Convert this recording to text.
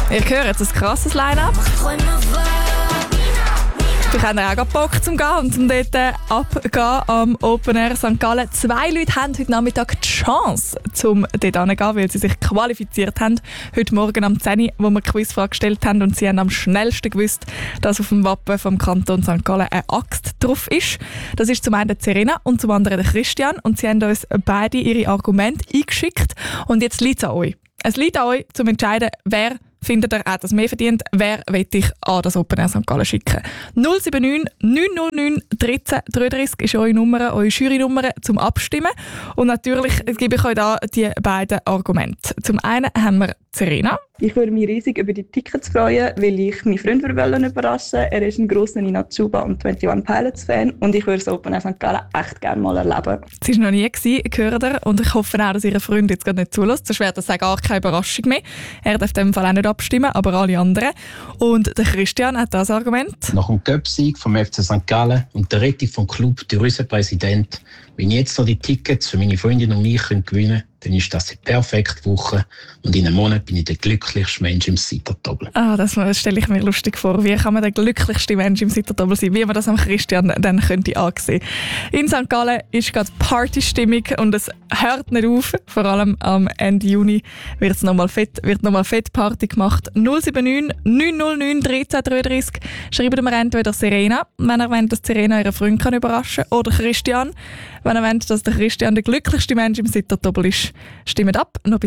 Ihr hört jetzt ein krasses Line-Up. Ich habe auch Bock zum Gehen und zum dort abgehen am Open Air St. Gallen. 2 Leute haben heute Nachmittag die Chance, um dort hinzugehen, weil sie sich qualifiziert haben. Heute Morgen am 10 Uhr, wo wir die Quizfrage gestellt haben und sie haben am schnellsten gewusst, dass auf dem Wappen vom Kanton St. Gallen eine Axt drauf ist. Das ist zum einen Serena und zum anderen der Christian. Und sie haben uns beide ihre Argumente eingeschickt. Und jetzt liegt es an euch. Es liegt an euch, zu entscheiden, wer findet ihr auch das mehr verdient, wer will ich an das Open Air St. Gallen schicken. 079 909 13 33 ist eure Nummer, eure Jury-Nummer zum Abstimmen. Und natürlich gebe ich euch da die beiden Argumente. Zum einen haben wir Serena. Ich würde mich riesig über die Tickets freuen, weil ich meinen Freund überraschen will. Er ist ein grosser Nina Chuba und 21 Pilots Fan und ich würde das Open Air St. Gallen echt gerne mal erleben. Sie war noch nie, gehört ihr, und ich hoffe auch, dass ihr Freund jetzt gerade nicht zulässt. Sonst wäre das gar keine Überraschung mehr. Er darf in dem Fall auch nicht abstimmen, aber alle anderen. Und der Christian hat das Argument. Nach dem Cup-Sieg vom FC St. Gallen und der Rettung vom Club durch unseren Präsident, wenn ich jetzt noch die Tickets für meine Freundin und mich gewinnen kann, dann ist das eine perfekte Woche und in einem Monat bin ich der glücklichste Mensch im Sittardobel. Das stelle ich mir lustig vor. Wie kann man der glücklichste Mensch im Sittardobel sein? Wie man das am Christian dann könnte ansehen. In St. Gallen ist gerade Partystimmung und es hört nicht auf. Vor allem am Ende Juni wird nochmal fett Party gemacht. 079 909 13 33. Schreibt mir entweder Serena, wenn er wollt, dass Serena ihren Freund kann überraschen kann, oder Christian, wenn er wollt, dass der Christian der glücklichste Mensch im Sittardobel ist. Stimmt ab, noch bis